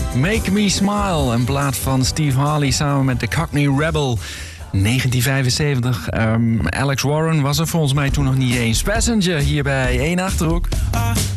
Make Me Smile, een plaat van Steve Harley samen met de Cockney Rebel. 1975. Alex Warren was er volgens mij toen nog niet eens. Passenger hier bij 1 Achterhoek.